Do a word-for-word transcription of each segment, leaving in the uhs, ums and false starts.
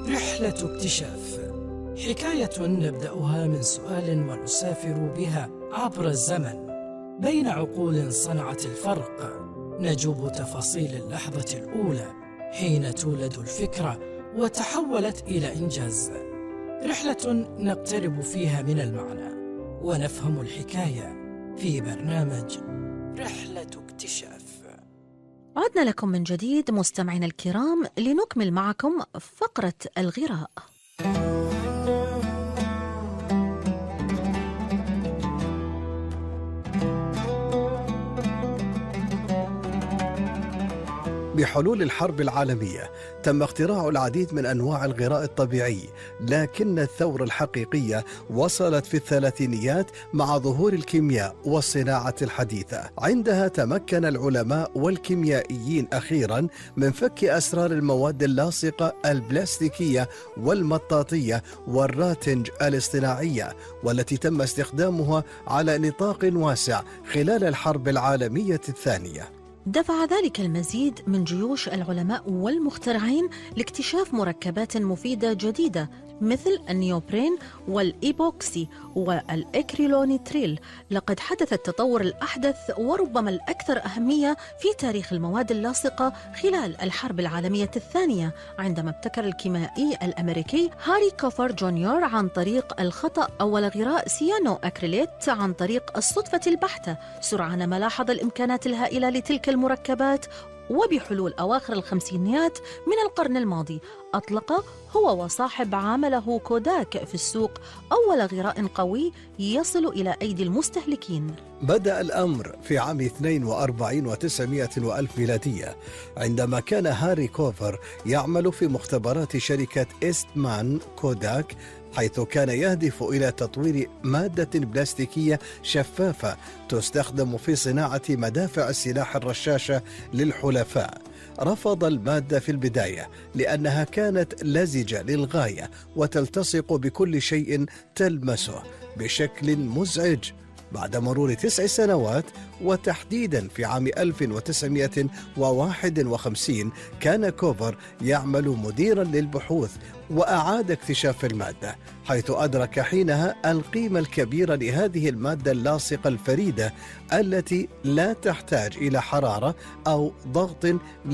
رحلة اكتشاف، حكاية نبدأها من سؤال ونسافر بها عبر الزمن بين عقول صنعت الفرق، نجوب تفاصيل اللحظة الأولى حين تولد الفكرة وتحولت إلى إنجاز. رحلة نقترب فيها من المعنى ونفهم الحكاية في برنامج رحلة اكتشاف. عدنا لكم من جديد مستمعينا الكرام لنكمل معكم فقرة الغراء. بحلول الحرب العالمية تم اختراع العديد من أنواع الغراء الطبيعي، لكن الثورة الحقيقية وصلت في الثلاثينيات مع ظهور الكيمياء والصناعة الحديثة. عندها تمكن العلماء والكيميائيين أخيرا من فك أسرار المواد اللاصقة البلاستيكية والمطاطية والراتنج الاصطناعية، والتي تم استخدامها على نطاق واسع خلال الحرب العالمية الثانية. دفع ذلك المزيد من جيوش العلماء والمخترعين لاكتشاف مركبات مفيدة جديدة مثل النيوبرين والإيبوكسي والإكريلونيتريل. لقد حدث التطور الأحدث وربما الأكثر أهمية في تاريخ المواد اللاصقة خلال الحرب العالمية الثانية، عندما ابتكر الكيميائي الأمريكي هاري كوفر جونيور عن طريق الخطأ أول غراء سيانو أكريليت عن طريق الصدفة البحتة سرعان ما لاحظ الإمكانات الهائلة لتلك المركبات. وبحلول أواخر الخمسينيات من القرن الماضي أطلق هو وصاحب عمله كوداك في السوق أول غراء قوي يصل إلى أيدي المستهلكين. بدأ الأمر في عام اثنين وأربعين وتسعمائة وألف ميلادية، عندما كان هاري كوفر يعمل في مختبرات شركة إيستمان كوداك، حيث كان يهدف إلى تطوير مادة بلاستيكية شفافة تستخدم في صناعة مدافع السلاح الرشاشة للحلفاء. رفض المادة في البداية لأنها كانت لزجة للغاية وتلتصق بكل شيء تلمسه بشكل مزعج. بعد مرور تسع سنوات وتحديدا في عام ألف وتسعمائة وواحد وخمسين كان كوفر يعمل مديرا للبحوث وأعاد اكتشاف المادة، حيث أدرك حينها القيمة الكبيرة لهذه المادة اللاصقة الفريدة التي لا تحتاج إلى حرارة أو ضغط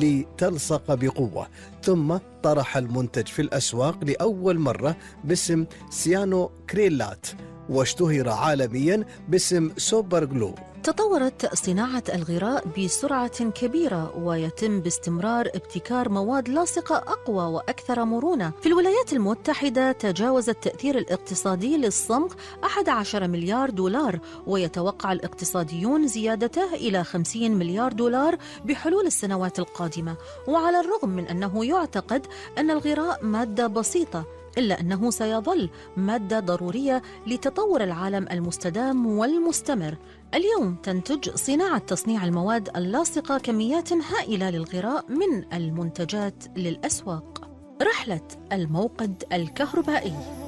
لتلصق بقوة. ثم طرح المنتج في الأسواق لأول مرة باسم سيانو كريلات، واشتهر عالميا باسم سوبر جلو. تطورت صناعة الغراء بسرعة كبيرة ويتم باستمرار ابتكار مواد لاصقة أقوى وأكثر مرونة. في الولايات المتحدة تجاوز التأثير الاقتصادي للصمغ أحد عشر مليار دولار، ويتوقع الاقتصاديون زيادته إلى خمسين مليار دولار بحلول السنوات القادمة. وعلى الرغم من أنه يعتقد أن الغراء مادة بسيطة، إلا أنه سيظل مادة ضرورية لتطور العالم المستدام والمستمر. اليوم تنتج صناعة تصنيع المواد اللاصقة كميات هائلة للغراء من المنتجات للأسواق. رحلة الموقد الكهربائي.